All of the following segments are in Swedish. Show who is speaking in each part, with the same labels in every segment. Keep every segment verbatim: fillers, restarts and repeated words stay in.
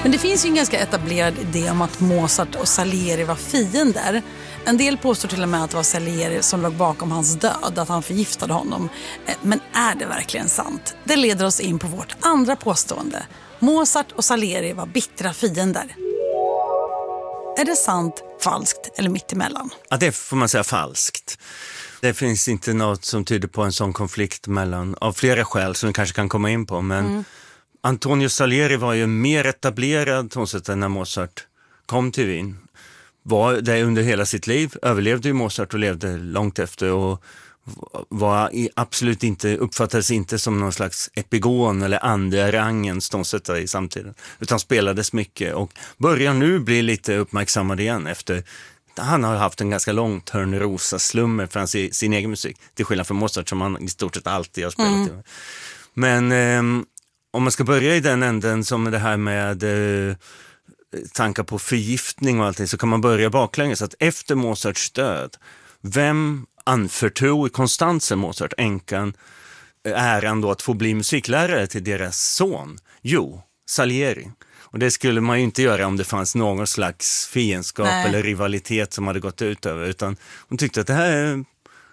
Speaker 1: Men det finns ju en ganska etablerad idé om att Mozart och Salieri var fiender. En del påstår till och med att det var Salieri som låg bakom hans död, att han förgiftade honom. Men är det verkligen sant? Det leder oss in på vårt andra påstående. Mozart och Salieri var bittra fiender. Är det sant, falskt eller mittemellan?
Speaker 2: Ja, det får man säga falskt. Det finns inte något som tyder på en sån konflikt mellan, av flera skäl som vi kanske kan komma in på. Men mm. Antonio Salieri var ju mer etablerad tonsättare när Mozart kom till Wien. Var det under hela sitt liv, överlevde ju Mozart och levde långt efter och var absolut inte, uppfattades inte som någon slags epigon eller andra rangens tonsättare i samtiden, utan spelades mycket och börjar nu bli lite uppmärksammad igen efter. Han har haft en ganska lång Törnrosa-slummer för sin, sin egen musik, till skillnad från Mozart som han i stort sett alltid har spelat mm. till. Men eh, om man ska börja i den änden som det här med eh, tankar på förgiftning och allting, så kan man börja baklänges. Att efter Mozarts död, vem anförtror Konstanze Mozart, änkan, äran då att få bli musiklärare till deras son? Jo, Salieri. Och det skulle man ju inte göra om det fanns någon slags fiendskap Nej. eller rivalitet som hade gått ut över, utan hon tyckte att det här är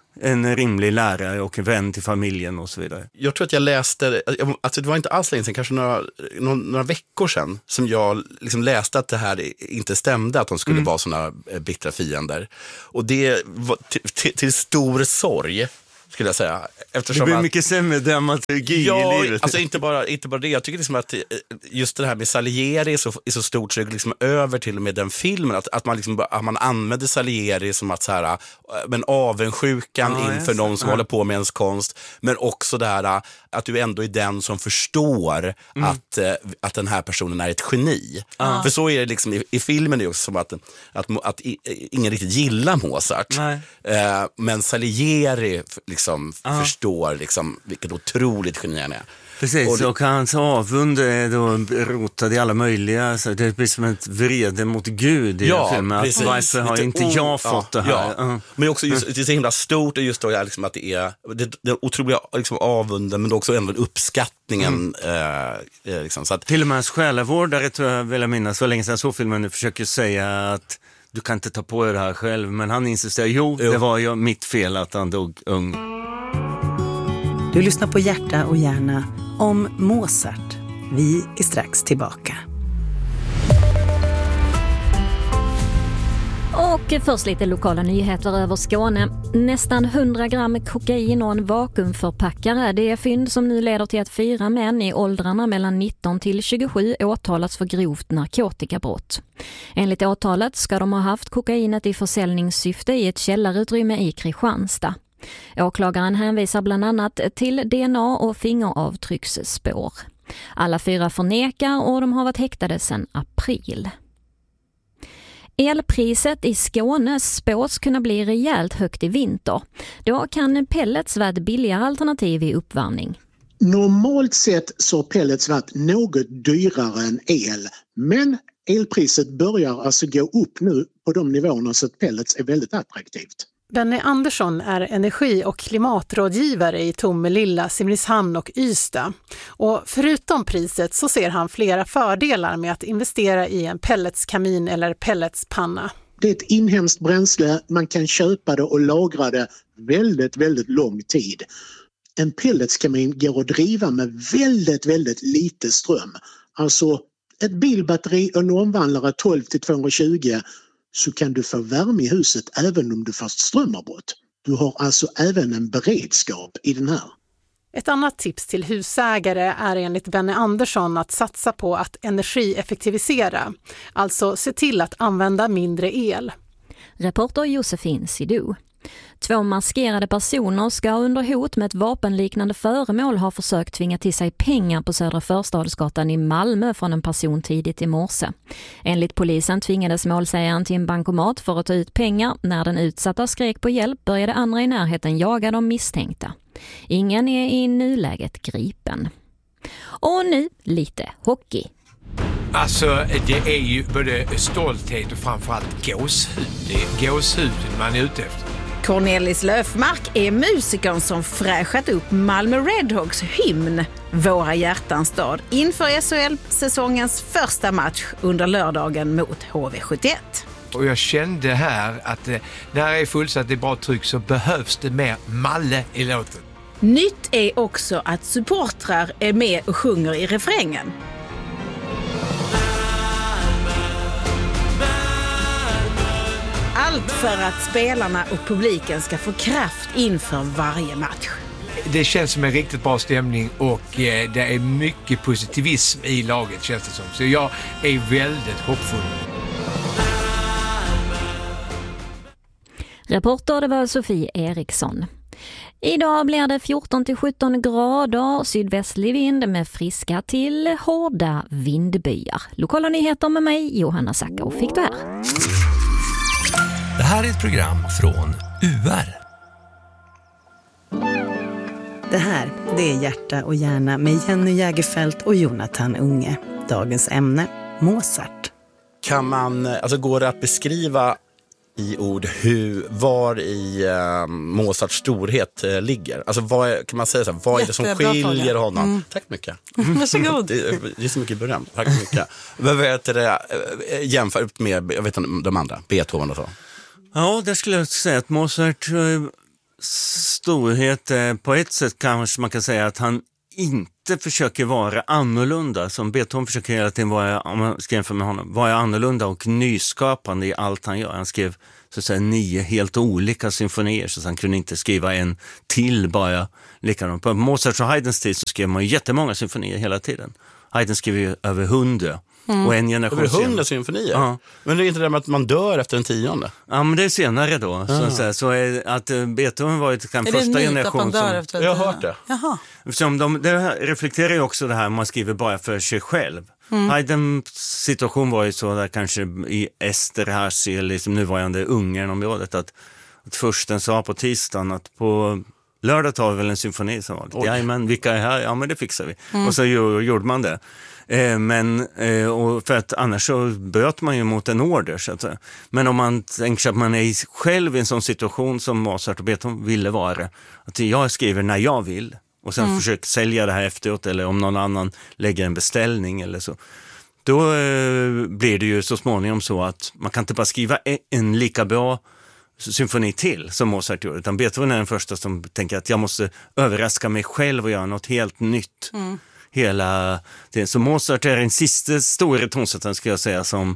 Speaker 2: en rimlig lärare och en vän till familjen och så vidare.
Speaker 3: Jag tror att jag läste, alltså det var inte alls länge sedan, kanske några, några, några veckor sedan, som jag liksom läste att det här inte stämde, att de skulle mm. vara såna bittra fiender. Och det var till, till, till stor sorg, skulle jag säga. Eftersom
Speaker 2: det blir
Speaker 3: att,
Speaker 2: mycket sämre dramaturgi
Speaker 3: ja,
Speaker 2: i livet.
Speaker 3: Alltså inte bara, inte bara det. Jag tycker liksom att just det här med Salieri är så, är så stort så det liksom över till och med den filmen. Att, att, man, liksom, att man använder Salieri som att så här, men avundsjukan ja, inför någon som ja. håller på med ens konst. Men också det här att du ändå är den som förstår mm. att, att den här personen är ett geni. Mm. För så är det liksom i, i filmen är det också som att, att, att, att ingen riktigt gillar Mozart. Eh, men Salieri liksom uh. förstår liksom vilket otroligt geni han är.
Speaker 2: Precis, och, det, och hans avund är då rotad i alla möjliga, så det blir som ett vrede mot Gud i
Speaker 3: ja,
Speaker 2: filmen. Att varför har inte jag oh, fått ja, det här?
Speaker 3: Ja. Uh. Men också just, det är så himla stort och just då liksom att det är det, det otroliga liksom avunden, men också ändå uppskattningen. Mm. Eh, liksom, så att,
Speaker 2: till och med hans själavårdare, tror jag vill jag minnas, så länge sedan så filmen nu försöker säga att du kan inte ta på dig det här själv, men han insisterar, jo, jo. det var ju mitt fel att han dog ung.
Speaker 4: Du lyssnar på Hjärta och hjärna om Mozart. Vi är strax tillbaka.
Speaker 5: Och först lite lokala nyheter över Skåne. Nästan hundra gram kokain och en vakuumförpackare. Det är fynd som nu leder till att fyra män i åldrarna mellan nitton till tjugosju åtalats för grovt narkotikabrott. Enligt åtalet ska de ha haft kokainet i försäljningssyfte i ett källarutrymme i Kristianstad. Åklagaren hänvisar bland annat till D N A och fingeravtrycksspår. Alla fyra förnekar och de har varit häktade sedan april. Elpriset i Skåne spås kunna bli rejält högt i vinter. Då kan pellets vara ett billigare alternativ i uppvärmning.
Speaker 6: Normalt sett så har pellets varit något dyrare än el, men elpriset börjar alltså gå upp nu på de nivåerna så att pellets är väldigt attraktivt.
Speaker 7: Benny Andersson är energi- och klimatrådgivare i Tomelilla, Simrishamn och Ystad. Och förutom priset så ser han flera fördelar med att investera i en pelletskamin eller pelletspanna.
Speaker 6: Det är ett inhemskt bränsle, man kan köpa det och lagra det väldigt, väldigt lång tid. En pelletskamin går att driva med väldigt, väldigt lite ström. Alltså ett bilbatteri och en omvandlare tolv till tvåhundratjugo, så kan du få värme i huset även om du får strömavbrott. Du har alltså även en beredskap i den här.
Speaker 7: Ett annat tips till husägare är enligt Benny Andersson att satsa på att energieffektivisera. Alltså se till att använda mindre el.
Speaker 5: Reporter Josefin Sidou. Två maskerade personer ska under hot med ett vapenliknande föremål ha försökt tvinga till sig pengar på Södra Förstadsgatan i Malmö från en person tidigt i morse. Enligt polisen tvingades målsägaren till en bankomat för att ta ut pengar. När den utsatta skrek på hjälp började andra i närheten jaga de misstänkta. Ingen är i nuläget gripen. Och nu lite hockey.
Speaker 8: Alltså det är ju både stolthet och framförallt gåshud. Det är gåshuden man är ute efter.
Speaker 9: Cornelis Löfmark är musikern som fräschat upp Malmö Redhawks hymn Våra hjärtans stad inför S H L-säsongens första match under lördagen mot H V sjuttioett.
Speaker 8: Och jag kände här att eh, när det är fullsatt, det är bra tryck, så behövs det mer Malle i låten.
Speaker 9: Nytt är också att supportrar är med och sjunger i refrängen. Allt för att spelarna och publiken ska få kraft inför varje match.
Speaker 8: Det känns som en riktigt bra stämning och eh, det är mycket positivism i laget, känns det som. Så jag är väldigt hoppfull.
Speaker 5: Reporter, det var Sofie Eriksson. Idag blir det fjorton till sjutton grader, sydvästlig vind med friska till hårda vindbyar. Lokala nyheter med mig, Johanna Sacco, fick du här.
Speaker 10: Det här är ett program från U R.
Speaker 4: Det här, det är Hjärta och hjärna med Jenny Jägerfelt och Jonathan Unge. Dagens ämne, Mozart.
Speaker 3: Kan man, alltså går det att beskriva i ord hur, var i uh, Mozarts storhet uh, ligger? Alltså vad är, kan man säga så här, vad är det som skiljer fråga. honom? Mm. Tack mycket.
Speaker 1: Varsågod.
Speaker 3: det, det är så mycket beröm. Tack mycket. Vad vet det jämfört med, jag vet inte, de andra, Beethoven och så?
Speaker 2: Ja, det skulle jag säga att Mozart storhet, på ett sätt kanske man kan säga att han inte försöker vara annorlunda, som Beethoven försöker hela tiden vara, om man ska jämföra med honom, vara annorlunda och nyskapande i allt han gör. Han skrev så att säga nio helt olika symfonier, så han kunde inte skriva en till bara likadant. På Mozarts och Haydns tid så skrev man ju jättemånga symfonier hela tiden. Haydn skrev ju över hundra. Mm. Och en generation
Speaker 3: över hundra symfonier? Ja. Men det är inte det med att man dör efter en tionde?
Speaker 2: Ja, men det är senare då. Så, att, säga. Så är att Beethoven var ju den första generationen som...
Speaker 3: Efter jag har hört det.
Speaker 2: Jaha. Som de, det reflekterar ju också det här man skriver bara för sig själv. Mm. Haydns situation var ju så där kanske i Esterházy eller liksom nuvarande Ungern-området att, att försten sa på tisdagen att på lördag tar vi väl en symfoni som var. Ja, men vilka är här? Ja, men det fixar vi. Mm. Och så gjorde man det. Eh, men, eh, och för att annars så böt man ju mot en order så att säga. Men om man tänker att man är själv i en sån situation som Mozart och Beethoven ville vara, att jag skriver när jag vill och sen mm. försöker sälja det här efteråt, eller om någon annan lägger en beställning eller så, då eh, blir det ju så småningom så att man kan inte bara skriva en lika bra symfoni till som Mozart gjorde, utan Beethoven är den första som tänker att jag måste överraska mig själv och göra något helt nytt. Mm. Hela det. Så Mozart är den sista stora tonsättaren, ska jag säga, som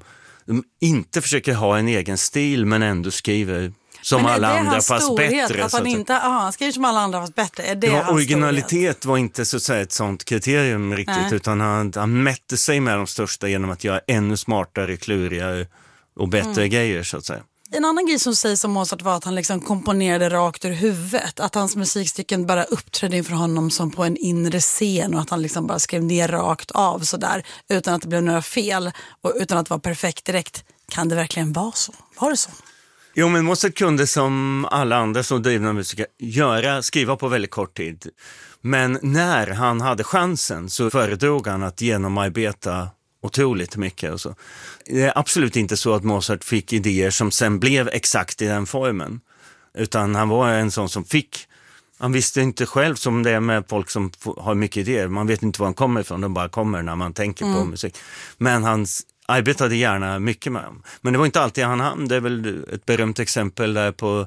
Speaker 2: inte försöker ha en egen stil men ändå skriver som men alla andra fast storhet, bättre.
Speaker 1: Att han, inte, aha, han skriver som alla andra fast bättre. Är det
Speaker 2: ja, originalitet storhet? Var inte så att säga ett sånt kriterium riktigt. Nej. Utan han, han mätte sig med de största genom att göra ännu smartare, klurigare och bättre mm. grejer så att säga.
Speaker 1: En annan grej som sägs om Mozart var att han liksom komponerade rakt ur huvudet. Att hans musikstycken bara uppträdde inför honom som på en inre scen och att han liksom bara skrev ner rakt av sådär utan att det blev några fel och utan att vara perfekt direkt. Kan det verkligen vara så? Var det så?
Speaker 2: Jo, men Mozart kunde som alla andra som drivna musiker göra, skriva på väldigt kort tid. Men när han hade chansen så föredrog han att genomarbeta otroligt mycket och så. Det är absolut inte så att Mozart fick idéer som sen blev exakt i den formen. Utan han var en sån som fick, han visste inte själv som det är med folk som har mycket idéer. Man vet inte var han kommer ifrån, de bara kommer när man tänker mm. på musik. Men han arbetade gärna mycket med dem. Men det var inte alltid han hann. Det är väl ett berömt exempel där på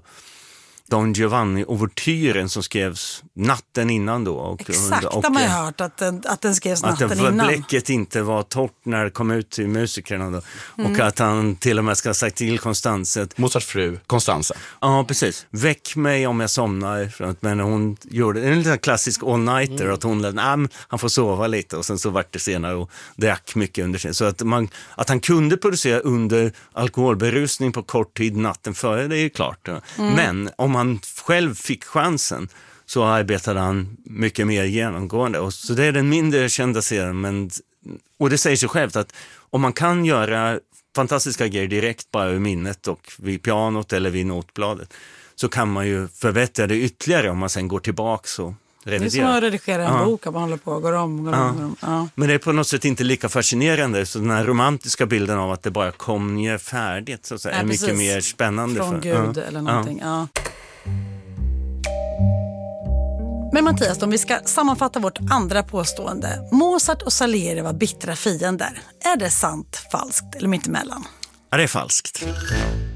Speaker 2: Don Giovanni-overtyren som skrevs natten innan då. Och,
Speaker 1: Exakt, och, har man ju hört att den, att den skrevs natten
Speaker 2: att
Speaker 1: innan.
Speaker 2: Att bläcket inte var torrt när det kom ut till musikerna då. Mm. Och att han till och med ska ha sagt till Constanze.
Speaker 3: Mozarts fru, Constanze.
Speaker 2: Ja, precis. Väck mig om jag somnar. Men hon gjorde en liten klassisk all-nighter. Mm. Att hon lät, nej, han får sova lite. Och sen så vart det senare och drack mycket under sig. Så att, man, att han kunde producera under alkoholberusning på kort tid natten före, det är ju klart. Mm. Men om han själv fick chansen så arbetade han mycket mer genomgående. Och så det är den mindre kända serien. Men, och det säger sig självt att om man kan göra fantastiska grejer direkt bara ur minnet och vid pianot eller vid notbladet så kan man ju förbättra det ytterligare om man sen går tillbaka och reviderar.
Speaker 1: Det är som att redigera en ja. bok och man håller på och går om. Går
Speaker 2: ja.
Speaker 1: om, går om. Ja.
Speaker 2: Men det är på något sätt inte lika fascinerande. Så den här romantiska bilden av att det bara kom ner färdigt så att säga, ja, är mycket mer spännande.
Speaker 1: Från
Speaker 2: för.
Speaker 1: Gud ja. eller någonting. Ja. Men Mattias, om vi ska sammanfatta vårt andra påstående. Mozart och Salieri var bittra fiender. Är det sant, falskt eller mittemellan?
Speaker 2: Ja, det är falskt.